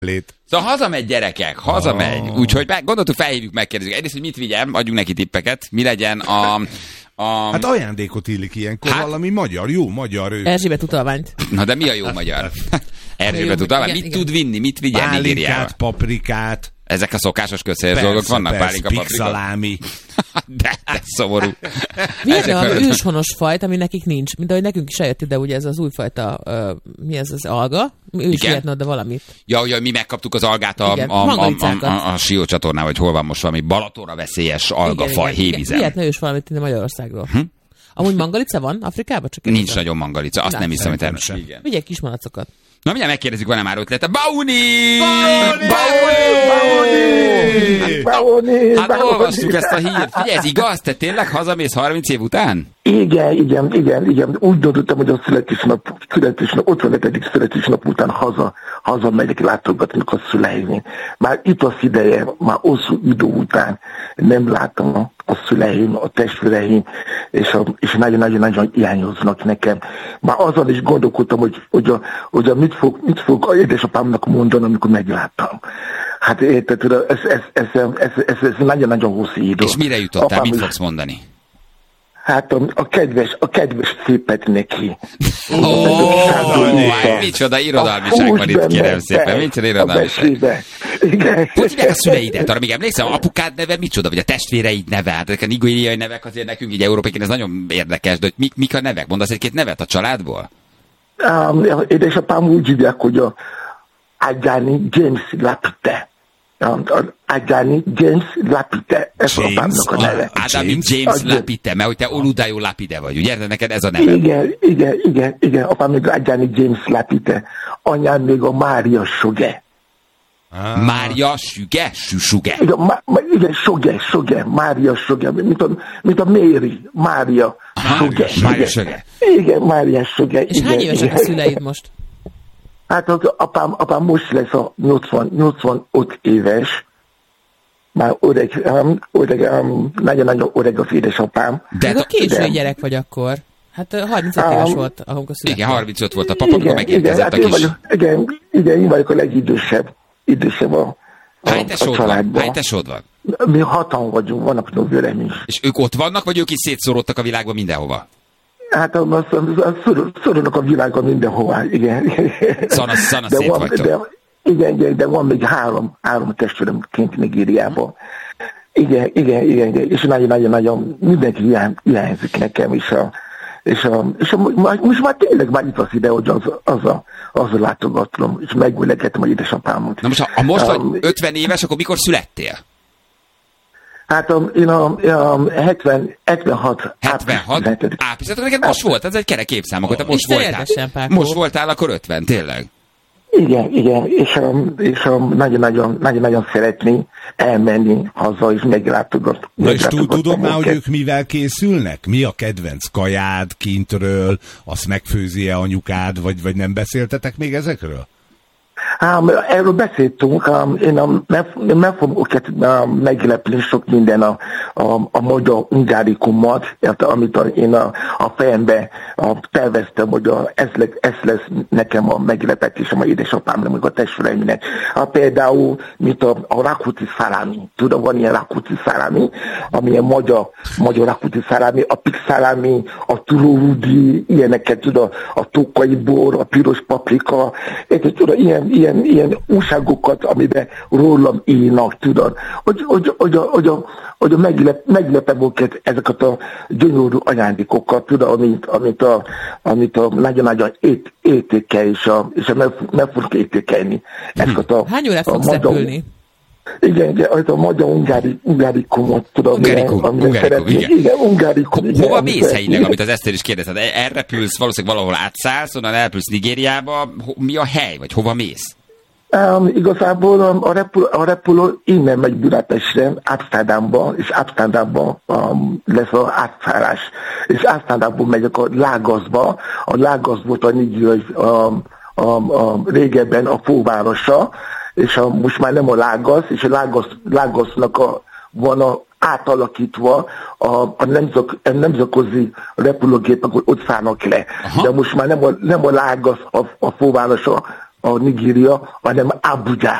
Szóval hazamegy, gyerekek, hazamegy. Úgyhogy gondoltuk, felhívjuk, megkérdezzük. Egyrészt, hogy mit vigyem, adjunk neki tippeket. Mi legyen a... Hát ajándékot illik ilyenkor, valami magyar, jó magyar ő. Erzsébet utalványt. Na de mi a jó magyar? Erzsébet utalvány. Mit tud vinni? Mit vigyen Nigériába? Pálinkát, paprikát. Ezek a szokásos közhelyes dolgok vannak? Pálinka, paprika? Pixalámi. De szomorú. Vietnám valami őshonos fajt, ami nekik nincs. Mint ahogy nekünk is eljött ide, ugye ez az újfajta, mi ez az alga? Ő is vihetne oda valamit. Ja, mi megkaptuk az algát a Sió csatornán, vagy hol van most valami Balatonra veszélyes algafaj, hévizem. Vihetne ős valamit innen Magyarországról. Amúgy mangalica van Afrikában? Csak nincs nagyon mangalica, azt nem hiszem, hogy természetesen. Vigyek kis malacokat. Na, mindjárt megkérdezzük, van-e már ötlete? Bauni! Hát olvastuk ezt a hírt. Figyelj, ez igaz? Te tényleg hazamész 30 év után? Igen. Úgy döntöttem, hogy a születésnap 55. születésnap után hazamegyek látogatni a szüleim. Már itt az ideje, már hosszú idő után nem láttam a szüleim, a testvéreim, és nagyon-nagyon hiányoznak nekem. Már azon is gondolkodtam, hogy mit fog a édesapámnak mondani, amikor megláttam. Hát érted, ez nagyon-nagyon hosszú idő. És mire jutottál? Mit fogsz mondani? Hát a kedves szépet neki. Micsoda irodalmiság van itt, kérem szépen. Micsoda irodalmiság. Hogy hívják a szüleidet? Arra még emlékszem, apukád neve micsoda? Vagy a testvéreid neve? Hát ezek a nigériai nevek azért nekünk így európaiként ez nagyon érdekes, de hogy mik a nevek? Mondasz egy-két nevet a családból? Édesapám úgy hívják, hogy a Adjani James Lapite. Adjani James Lapite, ez apámnak a neve. Adjani James Lapite, mert hogy te Oludayo Lapide vagy, ugye? De neked ez a neve. Igen, apám még Adjani James Lapite, anyám még a Mária Soge. Mária Süge? Süsuge? Igen, Soge, Mária Soge, mint a Mary, Mária Soge. Mária Soge. Igen, Mária Soge. És hány évesek a szüleid most? Hát az apám most lesz a 85 éves. Már nagyon-nagyon öreg az édesapám. De a késői gyerek vagy akkor. Hát 35 éves volt, ahol a született. Igen, 35 volt a papa, amikor megérkezett a kis... Igen, én vagyok a legidősebb a családban. Hány tesód van? Mi 6-an vagyunk, vannak nővérem is. És ők ott vannak, vagy ők is szétszórodtak a világban mindenhova? Hát szorulnak a világon mindenhová, igen. Szana szét vagytok. Igen, de van még három testvérem kint Nigériában. Igen, és nagyon-nagyon mindenki hiányzik nekem, és most már tényleg már itt az ide, hogy az látogatom, és megülegetem a édesapámot. Na most, ha most vagy 50 éves, akkor mikor születtél? Hát én a 76. 76? Április, neked most volt, ez egy kerek évszám, akkor te most voltál. Most voltál, akkor 50, tényleg? Igen, és nagyon-nagyon szeretné elmenni haza, és meglátogatni. Na és tudod már, hogy ők mivel készülnek? Mi a kedvenc kajád kintről? Azt megfőzi-e anyukád, vagy nem beszéltetek még ezekről? Erről beszéltünk, én meg fogom őket meglepni sok minden a magyar ungárikumot, amit én a fejembe terveztem, hogy ez lesz nekem a meglepetés, a édesapámnak, meg a testvéreimnek. Például, mint a rakuti szalámi. Tudod, van ilyen rakuti szalámi, amilyen magyar rakuti szalámi, a pig szalámi, a tulórudi, ilyeneket, tudod, a tokai bor, a piros paprika, tudod, ilyen újságokat, amiben rólam írnak, tudod, hogy meglepem őket ezeket a gyönyörű ajándékokat, tudod, amit a nagyon-nagyon értékel, és meg fogok értékelni. Hány órát fogsz repülni? Igen, a magyar ungárikumot, tudom. Ungárikum. Hova mész helyileg, amit az Eszter is kérdezett? Elrepülsz, valószínűleg valahol átszállsz, onnan elrepülsz Nigériába. Mi a hely, vagy hova mész? Igazából a repülő innen megy Budapestre, Amsterdamba, és Amsterdamba lesz az átszállás. És Amsterdamból megyek a Lagosba. A Lagos volt a Nigériai régebben a fővárosa, és most már nem a Lagos, és a Lagosnak van átalakítva a nemzetközi repülőgépek, hogy ott szállnak le. Aha. De most már nem a Lagos a fővárosa, a Nigéria, hanem Abuja.